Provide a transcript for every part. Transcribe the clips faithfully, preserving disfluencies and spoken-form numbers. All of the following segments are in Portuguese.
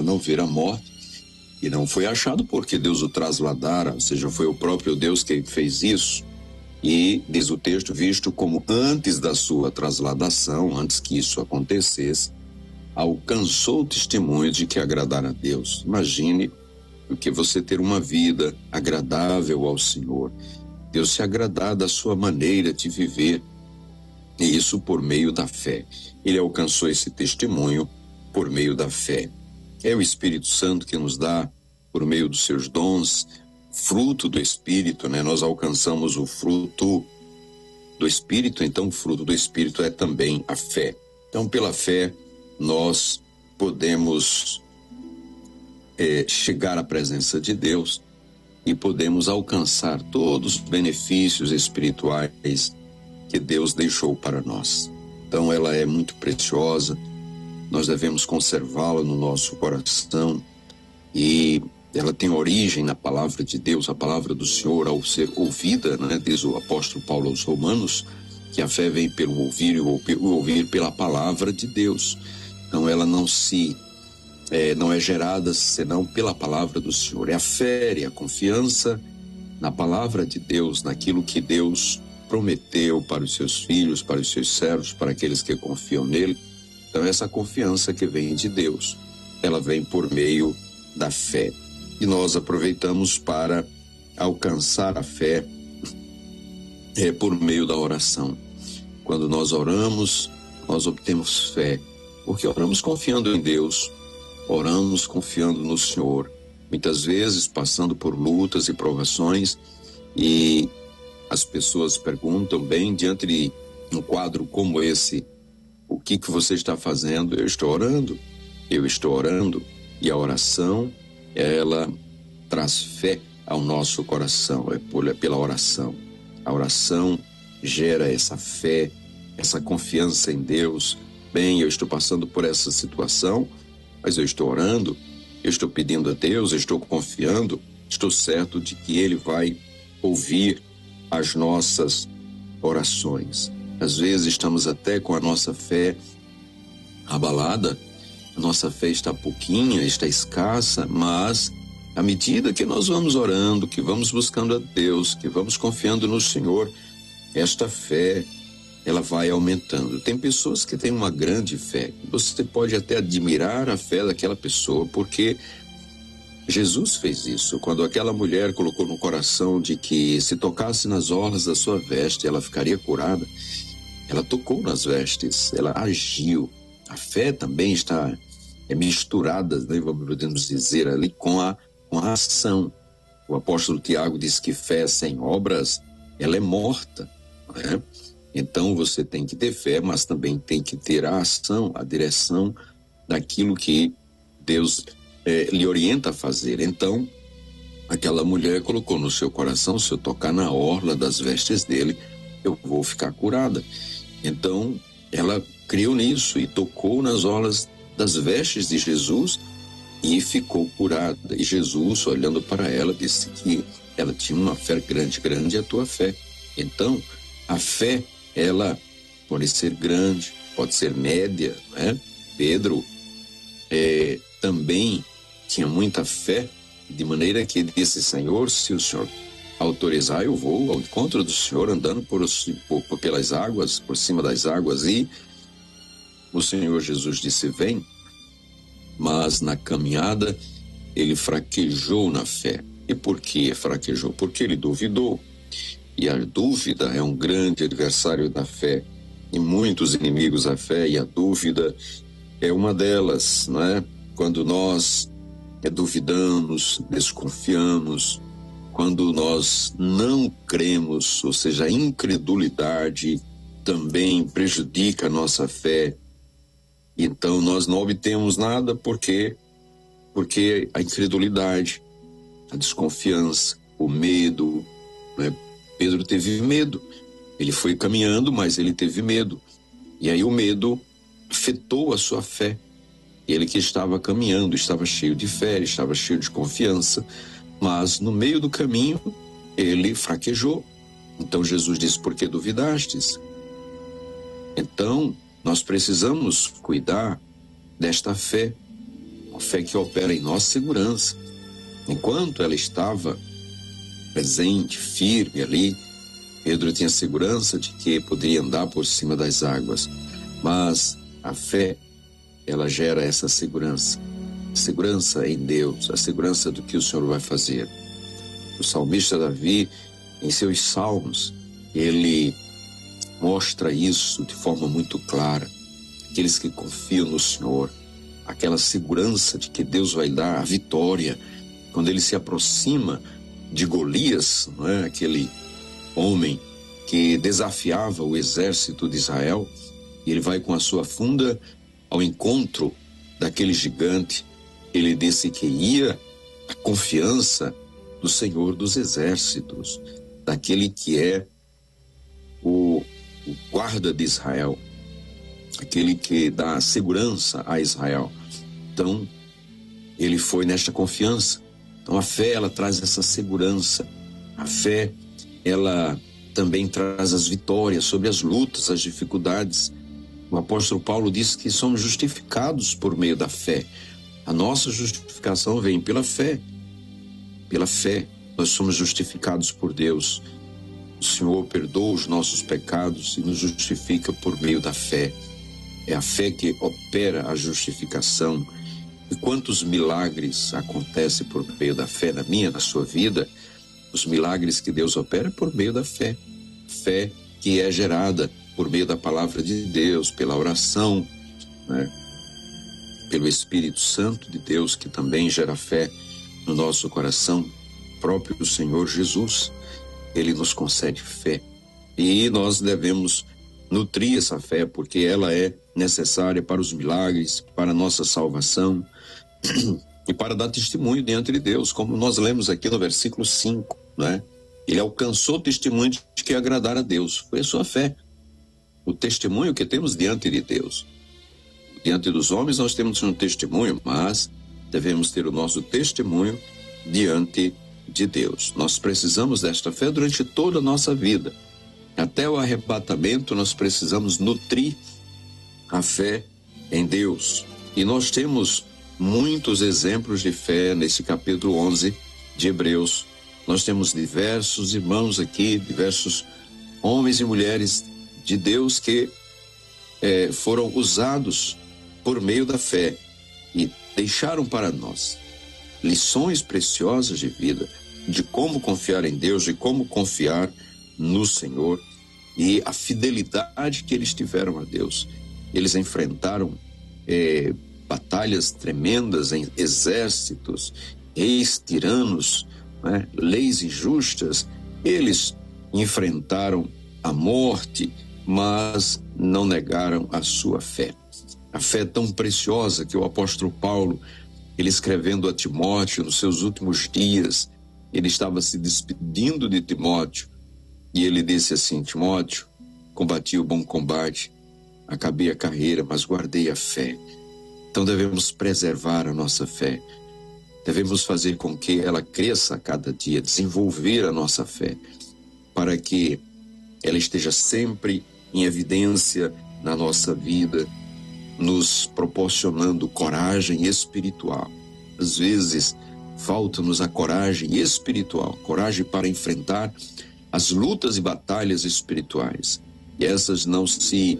não ver a morte, e não foi achado porque Deus o trasladara, ou seja, foi o próprio Deus que fez isso. E diz o texto, visto como antes da sua trasladação, antes que isso acontecesse, alcançou o testemunho de que agradara a Deus. Imagine o que você ter uma vida agradável ao Senhor, Deus se agradar da sua maneira de viver, e isso por meio da fé. Ele alcançou esse testemunho por meio da fé. É o Espírito Santo que nos dá, por meio dos seus dons, fruto do Espírito, né? Nós alcançamos o fruto do Espírito, então o fruto do Espírito é também a fé. Então, pela fé, nós podemos é, chegar à presença de Deus e podemos alcançar todos os benefícios espirituais que Deus deixou para nós. Então, ela é muito preciosa, nós devemos conservá-la no nosso coração, e ela tem origem na palavra de Deus, a palavra do Senhor, ao ser ouvida, né? Diz o apóstolo Paulo aos Romanos, que a fé vem pelo ouvir e o ouvir pela palavra de Deus. Então ela não se, é, não é gerada senão pela palavra do Senhor. É a fé e a confiança na palavra de Deus, naquilo que Deus prometeu para os seus filhos, para os seus servos, para aqueles que confiam nele. Então essa confiança que vem de Deus, ela vem por meio da fé. E nós aproveitamos para alcançar a fé é, por meio da oração. Quando nós oramos, nós obtemos fé, porque oramos confiando em Deus, oramos confiando no Senhor, muitas vezes passando por lutas e provações, e as pessoas perguntam, bem, diante de um quadro como esse, o que que você está fazendo? Eu estou orando, eu estou orando, e a oração, ela traz fé ao nosso coração, é por, é pela oração. A oração gera essa fé, essa confiança em Deus. Bem, eu estou passando por essa situação, mas eu estou orando, eu estou pedindo a Deus, eu estou confiando, estou certo de que Ele vai ouvir as nossas orações. Às vezes estamos até com a nossa fé abalada, a nossa fé está pouquinha, está escassa, mas à medida que nós vamos orando, que vamos buscando a Deus, que vamos confiando no Senhor, esta fé, ela vai aumentando. Tem pessoas que têm uma grande fé. Você pode até admirar a fé daquela pessoa, porque Jesus fez isso. Quando aquela mulher colocou no coração de que se tocasse nas orlas da sua veste, ela ficaria curada, ela tocou nas vestes, ela agiu. A fé também está é, misturada, né, podemos dizer, ali com a, com a ação. O apóstolo Tiago diz que fé sem obras, ela é morta, né? Então você tem que ter fé, mas também tem que ter a ação, a direção daquilo que Deus é, lhe orienta a fazer. Então, aquela mulher colocou no seu coração, se eu tocar na orla das vestes dele, eu vou ficar curada. Então, ela creu nisso e tocou nas orlas das vestes de Jesus e ficou curada. E Jesus, olhando para ela, disse que ela tinha uma fé grande, grande é a tua fé. Então, a fé, ela pode ser grande, pode ser média, né? Pedro é, também tinha muita fé, de maneira que disse, Senhor, se o Senhor autorizar, eu vou ao encontro do Senhor andando por, por, por pelas águas, por cima das águas, e o Senhor Jesus disse, vem, mas na caminhada ele fraquejou na fé. E por que fraquejou? Porque ele duvidou. E a dúvida é um grande adversário da fé, e muitos inimigos da fé, e a dúvida é uma delas, não é? Quando nós é, duvidamos, desconfiamos, quando nós não cremos, ou seja, a incredulidade também prejudica a nossa fé. Então nós não obtemos nada porque porque a incredulidade, a desconfiança, o medo, né? Pedro teve medo, ele foi caminhando, mas ele teve medo, e aí o medo afetou a sua fé. Ele que estava caminhando, estava cheio de fé, estava cheio de confiança, mas no meio do caminho ele fraquejou. Então Jesus disse, por que duvidastes? Então nós precisamos cuidar desta fé. a fé que opera em nós segurança. Enquanto ela estava presente, firme ali, Pedro tinha segurança de que poderia andar por cima das águas. Mas a fé, ela gera essa segurança. Segurança em Deus, a segurança do que o Senhor vai fazer. O salmista Davi, em seus salmos, ele mostra isso de forma muito clara. Aqueles que confiam no Senhor, aquela segurança de que Deus vai dar a vitória. Quando ele se aproxima de Golias, não é? Aquele homem que desafiava o exército de Israel, e ele vai com a sua funda ao encontro daquele gigante. Ele disse que ia a confiança do Senhor dos exércitos, daquele que é o, o guarda de Israel, aquele que dá segurança a Israel. Então, ele foi nesta confiança. Então, a fé, ela traz essa segurança. A fé, ela também traz as vitórias sobre as lutas, as dificuldades. O apóstolo Paulo diz que somos justificados por meio da fé. A nossa justificação vem pela fé. Pela fé, nós somos justificados por Deus. O Senhor perdoa os nossos pecados e nos justifica por meio da fé. É a fé que opera a justificação. E quantos milagres acontecem por meio da fé na minha, na sua vida? Os milagres que Deus opera é por meio da fé. Fé que é gerada por meio da palavra de Deus, pela oração, né? Pelo Espírito Santo de Deus, que também gera fé no nosso coração. O próprio Senhor Jesus, ele nos concede fé. E nós devemos nutrir essa fé, porque ela é necessária para os milagres, para a nossa salvação e para dar testemunho diante de Deus, como nós lemos aqui no versículo cinco, né? Ele alcançou o testemunho de que agradar a Deus. Foi a sua fé, o testemunho que temos diante de Deus. Diante dos homens nós temos um testemunho, mas devemos ter o nosso testemunho diante de Deus. Nós precisamos desta fé durante toda a nossa vida. Até o arrebatamento nós precisamos nutrir a fé em Deus. E nós temos muitos exemplos de fé nesse capítulo onze de Hebreus. Nós temos diversos irmãos aqui, diversos homens e mulheres de Deus que eh, foram usados por meio da fé e deixaram para nós lições preciosas de vida, de como confiar em Deus, de como confiar no Senhor e a fidelidade que eles tiveram a Deus. Eles enfrentaram eh, batalhas tremendas em exércitos, reis tiranos, né, leis injustas. Eles enfrentaram a morte, mas não negaram a sua fé. A fé tão preciosa que o apóstolo Paulo, ele escrevendo a Timóteo nos seus últimos dias, ele estava se despedindo de Timóteo e ele disse assim: Timóteo, combati o bom combate, acabei a carreira, mas guardei a fé. Então devemos preservar a nossa fé, devemos fazer com que ela cresça a cada dia, desenvolver a nossa fé, para que ela esteja sempre em evidência na nossa vida, nos proporcionando coragem espiritual. Às vezes falta-nos a coragem espiritual, coragem para enfrentar as lutas e batalhas espirituais. E essas não se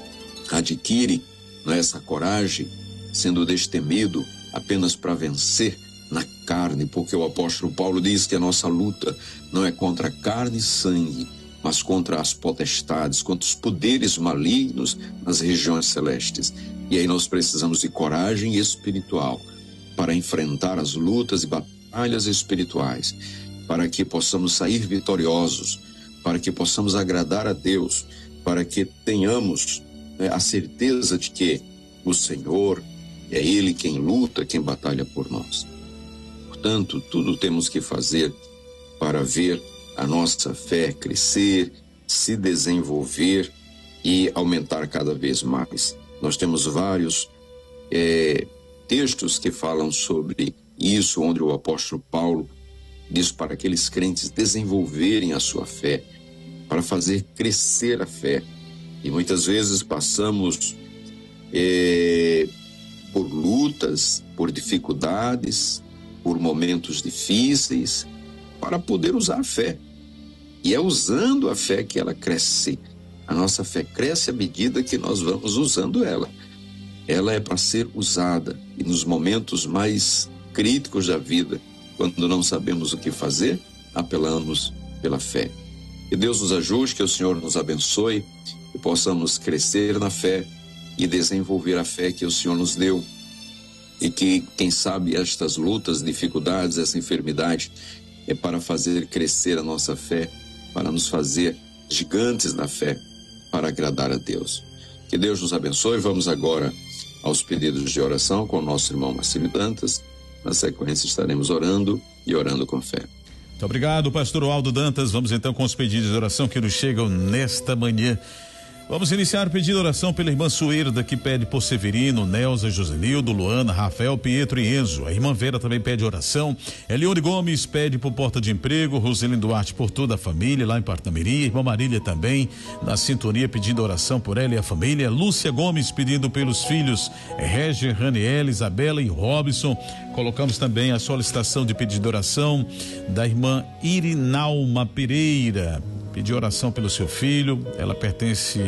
adquirem, não é, essa coragem, sendo destemido apenas para vencer na carne, porque o apóstolo Paulo diz que a nossa luta não é contra carne e sangue, mas contra as potestades, contra os poderes malignos nas regiões celestes. E aí nós precisamos de coragem espiritual para enfrentar as lutas e batalhas espirituais, para que possamos sair vitoriosos, para que possamos agradar a Deus, para que tenhamos, né, a certeza de que o Senhor é Ele quem luta, quem batalha por nós. Portanto, tudo temos que fazer para ver a nossa fé crescer, se desenvolver e aumentar cada vez mais. Nós temos vários é, textos que falam sobre isso, onde o apóstolo Paulo diz para aqueles crentes desenvolverem a sua fé, para fazer crescer a fé. E muitas vezes passamos é, por lutas, por dificuldades, por momentos difíceis, para poder usar a fé. E é usando a fé que ela cresce. A nossa fé cresce à medida que nós vamos usando ela. Ela é para ser usada. E nos momentos mais críticos da vida, quando não sabemos o que fazer, apelamos pela fé. Que Deus nos ajude, que o Senhor nos abençoe, que possamos crescer na fé e desenvolver a fé que o Senhor nos deu. E que, quem sabe, estas lutas, dificuldades, essa enfermidade é para fazer crescer a nossa fé, para nos fazer gigantes na fé, para agradar a Deus. Que Deus nos abençoe. Vamos agora aos pedidos de oração com o nosso irmão Marcílio Dantas. Na sequência estaremos orando e orando com fé. Muito obrigado, pastor Aldo Dantas. Vamos então com os pedidos de oração que nos chegam nesta manhã. Vamos iniciar o pedido de oração pela irmã Suerda, que pede por Severino, Nelza, Josenildo, Luana, Rafael, Pietro e Enzo. A irmã Vera também pede oração. Elione Gomes pede por porta de emprego. Roselindo Duarte por toda a família lá em Parnamirim. Irmã Marília também na sintonia pedindo oração por ela e a família. Lúcia Gomes pedindo pelos filhos Régia, Raniel, Isabela e Robson. Colocamos também a solicitação de pedido de oração da irmã Irinalma Pereira. Pedir oração pelo seu filho. Ela pertence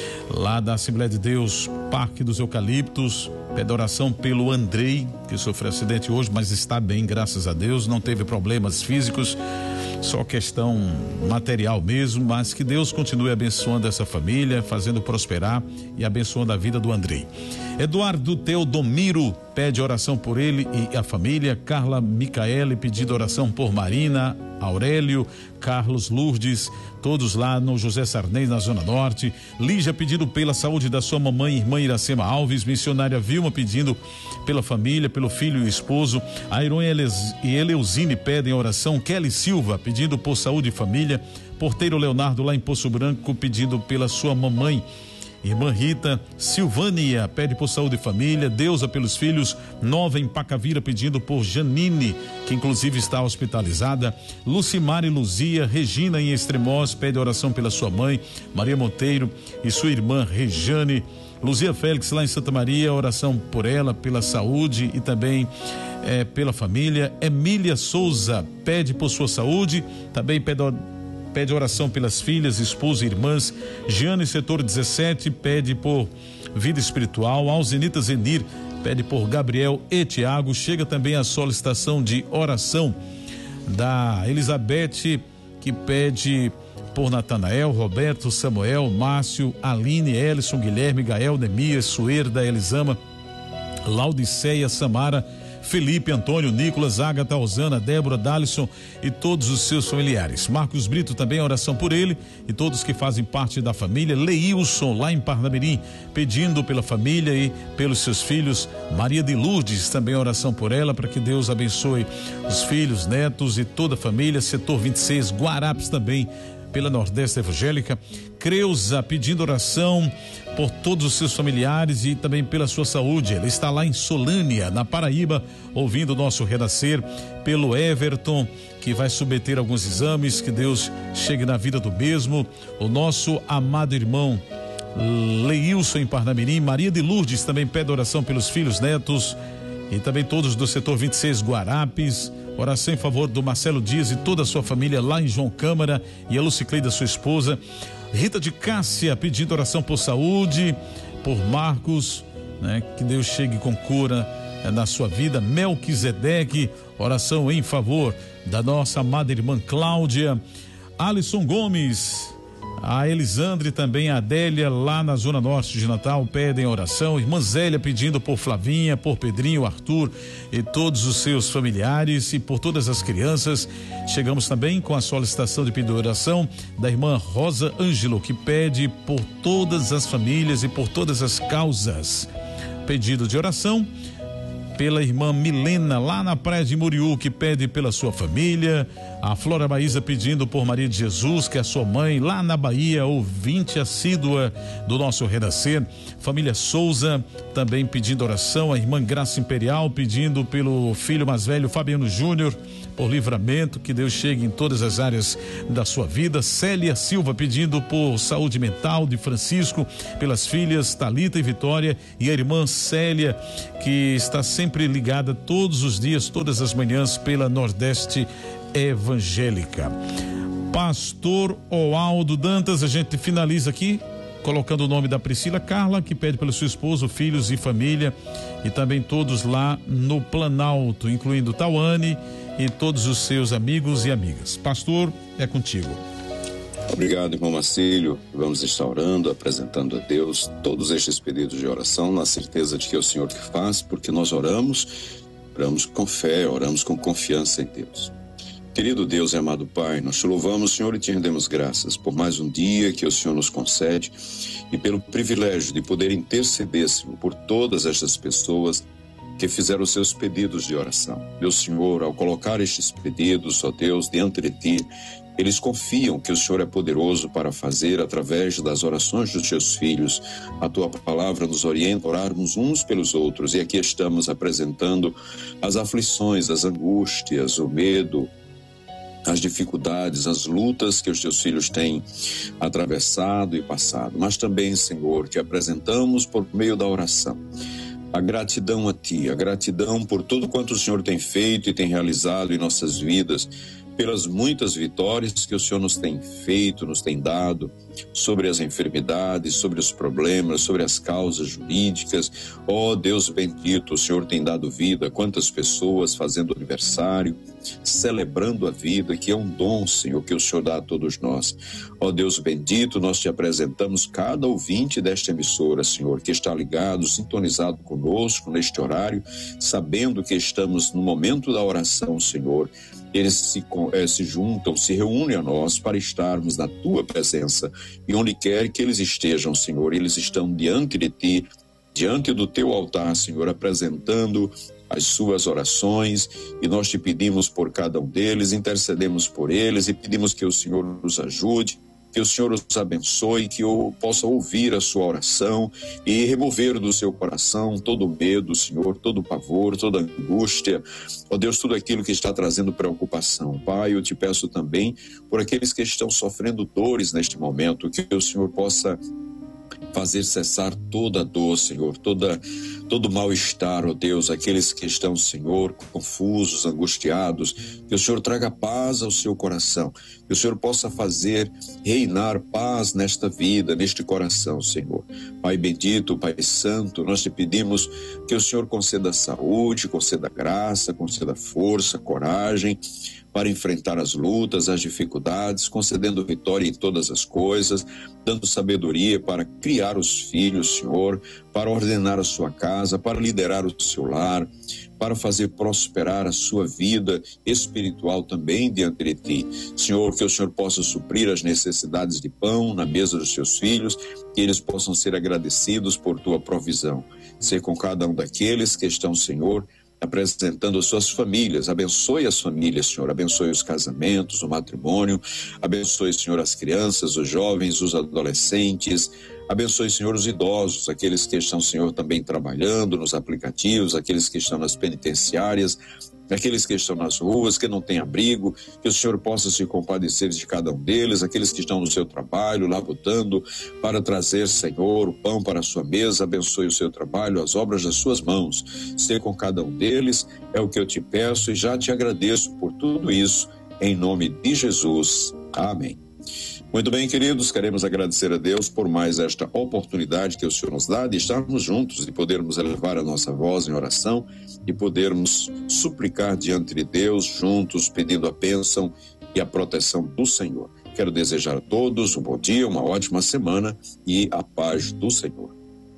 lá da Assembleia de Deus, Parque dos Eucaliptos. Pede oração pelo Andrei, que sofreu acidente hoje, mas está bem, graças a Deus. Não teve problemas físicos, só questão material mesmo, mas que Deus continue abençoando essa família, fazendo prosperar e abençoando a vida do Andrei. Eduardo Teodomiro pede oração por ele e a família. Carla Micaele pedindo oração por Marina, Aurélio, Carlos, Lourdes, todos lá no José Sarney, na Zona Norte. Lígia pedindo pela saúde da sua mamãe, irmã Iracema Alves. Missionária Vilma pedindo pela família, pelo filho e esposo. Airon e Eleusine pedem oração. Kelly Silva pedindo por saúde e família. Porteiro Leonardo lá em Poço Branco pedindo pela sua mamãe. Irmã Rita, Silvânia pede por saúde e família. Deusa pelos filhos. Nova em Pacavira pedindo por Janine, que inclusive está hospitalizada. Lucimar e Luzia. Regina em Extremós pede oração pela sua mãe, Maria Monteiro, e sua irmã Rejane. Luzia Félix lá em Santa Maria, oração por ela, pela saúde e também é, pela família. Emília Souza pede por sua saúde, também pede Pede oração pelas filhas, esposa e irmãs. Giane, setor dezessete, pede por vida espiritual. Alzenita Zenir pede por Gabriel e Tiago. Chega também a solicitação de oração da Elizabeth, que pede por Natanael, Roberto, Samuel, Márcio, Aline, Ellison, Guilherme, Gael, Nemias, Suerda, Elisama, Laudiceia, Samara, Felipe, Antônio, Nicolas, Ágata, Osana, Débora, Dalisson e todos os seus familiares. Marcos Brito também, oração por ele e todos que fazem parte da família. Leilson, lá em Parnamirim, pedindo pela família e pelos seus filhos. Maria de Lourdes, também oração por ela, para que Deus abençoe os filhos, netos e toda a família. Setor vinte e seis, Guarapes também, pela Nordeste Evangélica. Creuza pedindo oração por todos os seus familiares e também pela sua saúde. Ela está lá em Solânia, na Paraíba, ouvindo o nosso renascer. Pelo Everton, que vai submeter alguns exames, que Deus chegue na vida do mesmo. O nosso amado irmão Leilson em Parnamirim. Maria de Lourdes também pede oração pelos filhos, netos e também todos do setor vinte e seis Guarapes. Oração em favor do Marcelo Dias e toda a sua família lá em João Câmara e a Lucicleida, sua esposa. Rita de Cássia pedindo oração por saúde, por Marcos, né? Que Deus chegue com cura é, na sua vida. Melquisedeque, oração em favor da nossa amada irmã Cláudia. Alisson Gomes, a Elisandre também, a Adélia lá na Zona Norte de Natal pedem oração. Irmã Zélia pedindo por Flavinha, por Pedrinho, Arthur e todos os seus familiares e por todas as crianças. Chegamos também com a solicitação de pedido de oração da irmã Rosa Ângelo, que pede por todas as famílias e por todas as causas. Pedido de oração pela irmã Milena, lá na praia de Muriú, que pede pela sua família. A Flora Baísa pedindo por Maria de Jesus, que é sua mãe, lá na Bahia, ouvinte assídua do nosso Renascer. Família Souza também pedindo oração. A irmã Graça Imperial pedindo pelo filho mais velho, Fabiano Júnior, por livramento, que Deus chegue em todas as áreas da sua vida. Célia Silva pedindo por saúde mental de Francisco, pelas filhas Talita e Vitória, e a irmã Célia, que está sempre ligada todos os dias, todas as manhãs, pela Nordeste Evangélica. Pastor Oaldo Dantas, a gente finaliza aqui colocando o nome da Priscila Carla, que pede pelo seu esposo, filhos e família, e também todos lá no Planalto, incluindo Tauane e todos os seus amigos e amigas. Pastor, é contigo. Obrigado, irmão Marcílio. Vamos estar orando, apresentando a Deus todos estes pedidos de oração, na certeza de que é o Senhor que faz, porque nós oramos, oramos com fé, oramos com confiança em Deus. Querido Deus e amado Pai, nós te louvamos, Senhor, e te rendemos graças por mais um dia que o Senhor nos concede e pelo privilégio de poder interceder, Senhor, por todas estas pessoas que fizeram os seus pedidos de oração. Meu Senhor, ao colocar estes pedidos, ó Deus, diante de Ti, eles confiam que o Senhor é poderoso para fazer, através das orações dos Teus filhos, a Tua palavra nos orienta a orarmos uns pelos outros. E aqui estamos apresentando as aflições, as angústias, o medo, as dificuldades, as lutas que os Teus filhos têm atravessado e passado. Mas também, Senhor, te apresentamos por meio da oração a gratidão a Ti, a gratidão por tudo quanto o Senhor tem feito e tem realizado em nossas vidas, pelas muitas vitórias que o Senhor nos tem feito, nos tem dado, sobre as enfermidades, sobre os problemas, sobre as causas jurídicas. Ó Deus bendito, o Senhor tem dado vida, quantas pessoas fazendo aniversário, celebrando a vida, que é um dom, Senhor, que o Senhor dá a todos nós. Ó Deus bendito, nós te apresentamos cada ouvinte desta emissora, Senhor, que está ligado, sintonizado conosco neste horário, sabendo que estamos no momento da oração, Senhor. Eles se, eh, se juntam, se reúnem a nós para estarmos na Tua presença, e onde quer que eles estejam, Senhor, eles estão diante de Ti, diante do Teu altar, Senhor, apresentando as suas orações, e nós te pedimos por cada um deles, intercedemos por eles e pedimos que o Senhor nos ajude, que o Senhor os abençoe, que eu possa ouvir a sua oração e remover do seu coração todo o medo, Senhor, todo o pavor, toda a angústia, ó Deus, tudo aquilo que está trazendo preocupação. Pai, eu te peço também por aqueles que estão sofrendo dores neste momento, que o Senhor possa fazer cessar toda a dor, Senhor, toda, todo mal-estar, ó Deus, aqueles que estão, Senhor, confusos, angustiados, que o Senhor traga paz ao seu coração, que o Senhor possa fazer reinar paz nesta vida, neste coração, Senhor. Pai bendito, Pai santo, nós te pedimos que o Senhor conceda saúde, conceda graça, conceda força, coragem, para enfrentar as lutas, as dificuldades, concedendo vitória em todas as coisas, dando sabedoria para criar os filhos, Senhor, para ordenar a sua casa, para liderar o seu lar, para fazer prosperar a sua vida espiritual também diante de Ti. Senhor, que o Senhor possa suprir as necessidades de pão na mesa dos seus filhos, que eles possam ser agradecidos por Tua provisão. Ser com cada um daqueles que estão, Senhor, apresentando as suas famílias. Abençoe as famílias, Senhor, abençoe os casamentos, o matrimônio, abençoe, Senhor, as crianças, os jovens, os adolescentes, abençoe, Senhor, os idosos, aqueles que estão, Senhor, também trabalhando nos aplicativos, aqueles que estão nas penitenciárias, aqueles que estão nas ruas, que não têm abrigo, que o Senhor possa se compadecer de cada um deles, aqueles que estão no seu trabalho, lá lutando para trazer, Senhor, o pão para a sua mesa. Abençoe o seu trabalho, as obras das suas mãos. Ser com cada um deles é o que eu te peço e já te agradeço por tudo isso, em nome de Jesus. Amém. Muito bem, queridos, queremos agradecer a Deus por mais esta oportunidade que o Senhor nos dá de estarmos juntos, de podermos elevar a nossa voz em oração e podermos suplicar diante de Deus juntos, pedindo a bênção e a proteção do Senhor. Quero desejar a todos um bom dia, uma ótima semana e a paz do Senhor.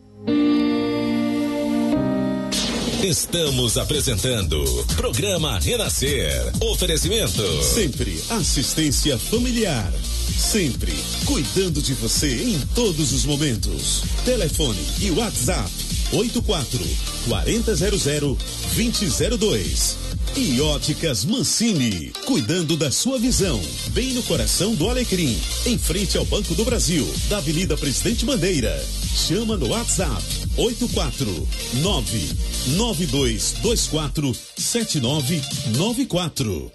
Estamos apresentando Programa Renascer. Oferecimento. Sempre assistência familiar. Sempre cuidando de você em todos os momentos. Telefone e WhatsApp oito quatro quatro zero zero dois zero zero dois. E Óticas Mancini, cuidando da sua visão, bem no coração do Alecrim, em frente ao Banco do Brasil, da Avenida Presidente Bandeira. Chama no WhatsApp oito quatro nove nove dois dois quatro sete nove nove quatro.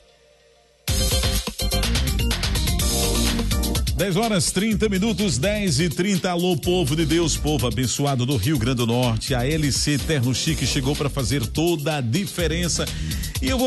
dez horas trinta minutos, dez e trinta. Alô, povo de Deus, povo abençoado do Rio Grande do Norte. A L C Terno Chique chegou para fazer toda a diferença. E eu vou